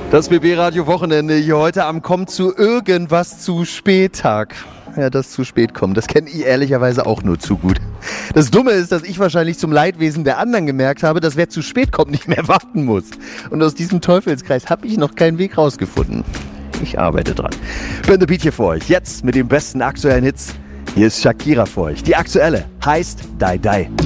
Das BB-Radio-Wochenende hier heute am Kommt zu irgendwas zu spät-Tag. Ja, das zu spät kommt, das kenne ich ehrlicherweise auch nur zu gut. Das Dumme ist, dass ich wahrscheinlich zum Leidwesen der anderen gemerkt habe, dass wer zu spät kommt, nicht mehr warten muss. Und aus diesem Teufelskreis habe ich noch keinen Weg rausgefunden. Ich arbeite dran. Ben the Beat hier für euch, jetzt mit den besten aktuellen Hits. Hier ist Shakira für euch. Die aktuelle heißt Die Die.